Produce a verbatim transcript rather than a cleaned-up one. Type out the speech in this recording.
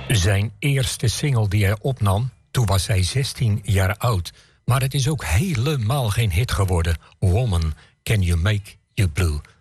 Zijn eerste single die hij opnam, toen was hij zestien jaar oud. Maar het is ook helemaal geen hit geworden. Woman, Can You Make You Blue?